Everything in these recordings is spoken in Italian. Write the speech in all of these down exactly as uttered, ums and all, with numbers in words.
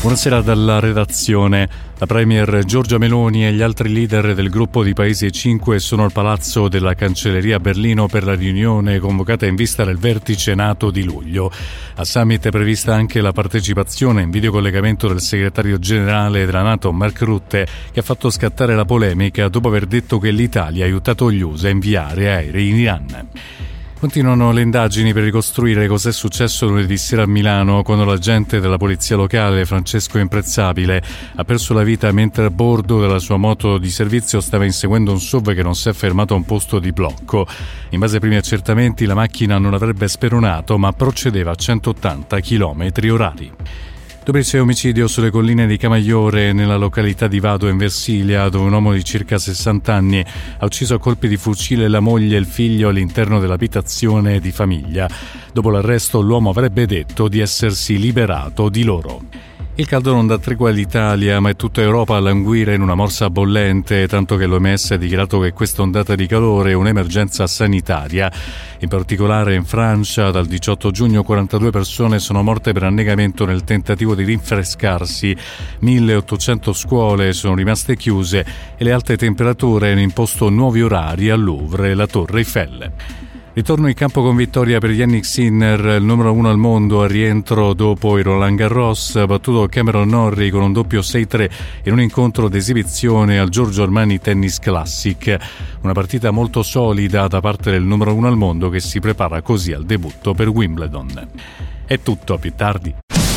Buonasera dalla redazione. La premier Giorgia Meloni e gli altri leader del gruppo di Paesi E cinque sono al palazzo della Cancelleria a Berlino per la riunione convocata in vista del vertice NATO di luglio. A summit è prevista anche la partecipazione in videocollegamento del segretario generale della NATO Mark Rutte, che ha fatto scattare la polemica dopo aver detto che l'Italia ha aiutato gli U S A a inviare aerei in Iran. Continuano le indagini per ricostruire cos'è successo lunedì sera a Milano, quando l'agente della polizia locale Francesco Imprezzabile ha perso la vita mentre a bordo della sua moto di servizio stava inseguendo un S U V che non si è fermato a un posto di blocco. In base ai primi accertamenti la macchina non avrebbe speronato, ma procedeva a centottanta chilometri orari. Duplice omicidio sulle colline di Camaiore, nella località di Vado in Versilia, dove un uomo di circa sessanta anni ha ucciso a colpi di fucile la moglie e il figlio all'interno dell'abitazione di famiglia. Dopo l'arresto l'uomo avrebbe detto di essersi liberato di loro. Il caldo non dà tregua all'Italia, ma è tutta Europa a languire in una morsa bollente, tanto che l'O M S ha dichiarato che questa ondata di calore è un'emergenza sanitaria. In particolare in Francia, dal diciotto giugno, quarantadue persone sono morte per annegamento nel tentativo di rinfrescarsi, milleottocento scuole sono rimaste chiuse e le alte temperature hanno imposto nuovi orari al Louvre e la Torre Eiffel. Ritorno in campo con vittoria per Jannik Sinner, il numero uno al mondo, al rientro dopo il Roland Garros, battuto Cameron Norrie con un doppio sei tre in un incontro d'esibizione al Giorgio Armani Tennis Classic. Una partita molto solida da parte del numero uno al mondo, che si prepara così al debutto per Wimbledon. È tutto, a più tardi.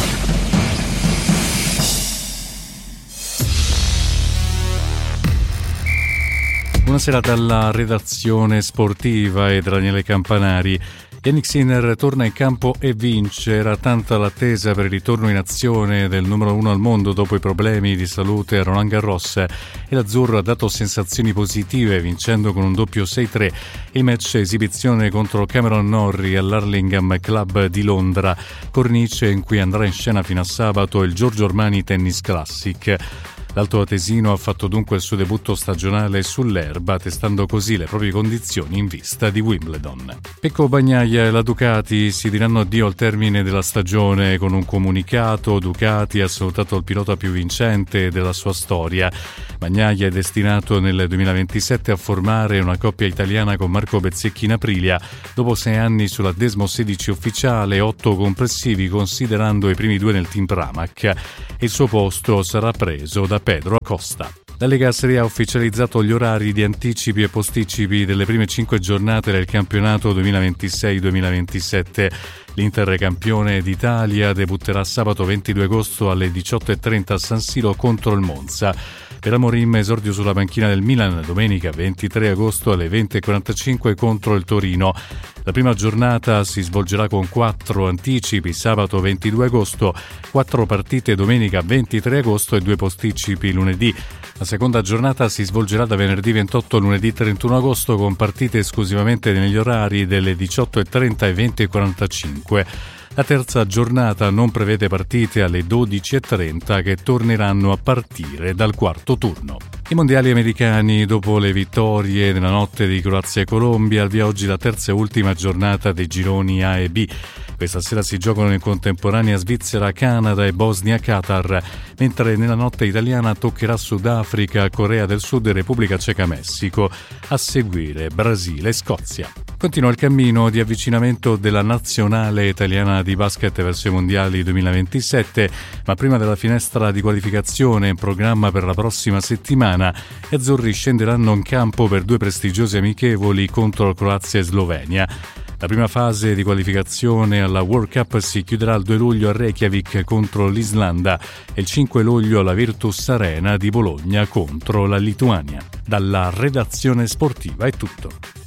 Buonasera dalla redazione sportiva e Daniele Campanari. Jannik Sinner torna in campo e vince. Era tanta l'attesa per il ritorno in azione del numero uno al mondo dopo i problemi di salute a Roland Garros, e l'azzurro ha dato sensazioni positive vincendo con un doppio sei tre il match esibizione contro Cameron Norrie all'Hurlingham Club di Londra, cornice in cui andrà in scena fino a sabato il Giorgio Armani Tennis Classic. L'Alto Atesino ha fatto dunque il suo debutto stagionale sull'erba, testando così le proprie condizioni in vista di Wimbledon. Pecco Bagnaia e la Ducati si diranno addio al termine della stagione. Con un comunicato, Ducati ha salutato il pilota più vincente della sua storia. Bagnaia è destinato nel duemilaventisette a formare una coppia italiana con Marco Bezzecchi in Aprilia, dopo sei anni sulla Desmo sedici ufficiale e otto complessivi, considerando i primi due nel team Pramac. Il suo posto sarà preso da Pedro Acosta. La Lega Serie A ha ufficializzato gli orari di anticipi e posticipi delle prime cinque giornate del campionato duemilaventisei duemilaventisette. L'Inter, campione d'Italia, debutterà sabato ventidue agosto alle diciotto e trenta a San Siro contro il Monza. Per Amorim, esordio sulla panchina del Milan domenica ventitré agosto alle venti e quarantacinque contro il Torino. La prima giornata si svolgerà con quattro anticipi sabato ventidue agosto, quattro partite domenica ventitré agosto e due posticipi lunedì. La seconda giornata si svolgerà da venerdì ventotto a lunedì trentuno agosto, con partite esclusivamente negli orari delle diciotto e trenta e venti e quarantacinque. La terza giornata non prevede partite alle dodici e trenta, che torneranno a partire dal quarto turno. I mondiali americani, dopo le vittorie nella notte di Croazia e Colombia, al via oggi la terza e ultima giornata dei gironi A e B. Questa sera si giocano in contemporanea Svizzera, Canada e Bosnia-Qatar, mentre nella notte italiana toccherà Sudafrica, Corea del Sud e Repubblica Ceca-Messico. A seguire Brasile e Scozia. Continua il cammino di avvicinamento della nazionale italiana di basket verso i mondiali duemilaventisette, ma prima della finestra di qualificazione in programma per la prossima settimana, gli azzurri scenderanno in campo per due prestigiose amichevoli contro Croazia e Slovenia. La prima fase di qualificazione alla World Cup si chiuderà il due luglio a Reykjavik contro l'Islanda e il cinque luglio alla Virtus Arena di Bologna contro la Lituania. Dalla redazione sportiva è tutto.